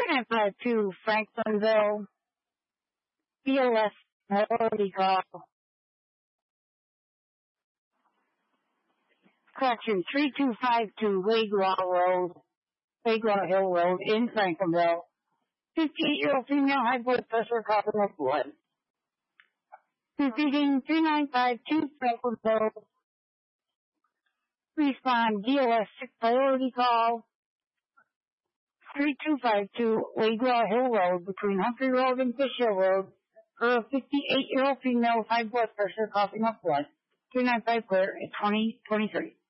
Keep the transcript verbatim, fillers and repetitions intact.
three nine five two, Franklinville, B L S, priority call. Correction, three two five two, Waylaw Road, Waylaw Hill Road in Franklinville. fifty-eight-year-old female, high blood pressure, coughing up blood. Repeating, three nine five two, Franklinville. Respond, D L S six priority call. three two five two, Waylaw Hill Road, between Humphrey Road and Fish Hill Road, for a fifty-eight-year-old female with high blood pressure, coughing up blood. three nine five clear at twenty twenty-three.